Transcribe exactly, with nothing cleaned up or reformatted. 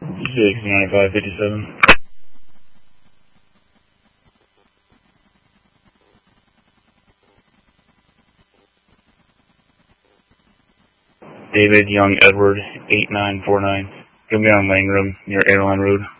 six ninety-five fifty-seven. David Young Edward eight nine four nine. Gonna be on Lang Road near Airline Road.